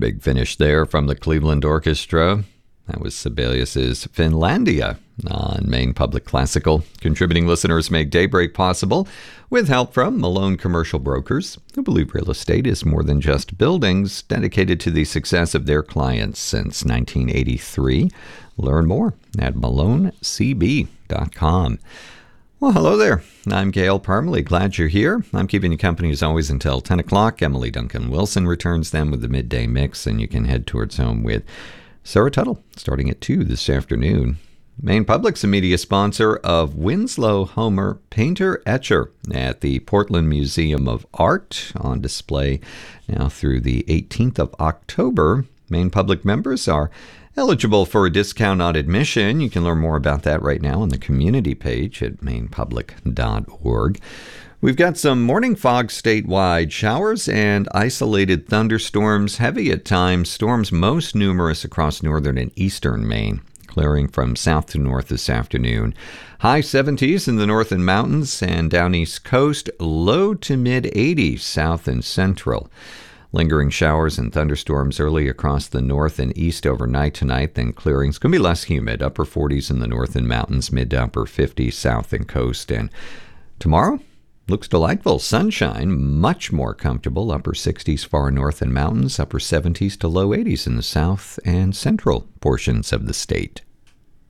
Big finish there from the Cleveland Orchestra. That was Sibelius's Finlandia on Maine Public Classical. Contributing listeners make Daybreak possible with help from Malone Commercial Brokers, who believe real estate is more than just buildings, dedicated to the success of their clients since 1983. Learn more at maloncb.com. Well, hello there. I'm Gail Parmalee. Glad you're here. I'm keeping you company as always until 10 o'clock. Emily Duncan Wilson returns then with the midday mix, and you can head towards home with Sarah Tuttle starting at 2 this afternoon. Maine Public's a media sponsor of Winslow Homer Painter Etcher at the Portland Museum of Art, on display now through the 18th of October. Maine Public members are eligible for a discount on admission. You can learn more about that right now on the community page at mainepublic.org. We've got some morning fog statewide, showers and isolated thunderstorms, heavy at times, storms most numerous across northern and eastern Maine, clearing from south to north this afternoon. High 70s in the north and mountains and down east coast, low to mid 80s south and central. Lingering showers and thunderstorms early across the north and east overnight tonight, then clearings. Going to be less humid, upper 40s in the north and mountains, mid to upper 50s south and coast. And tomorrow looks delightful. Sunshine, much more comfortable, upper 60s far north and mountains, upper 70s to low 80s in the south and central portions of the state.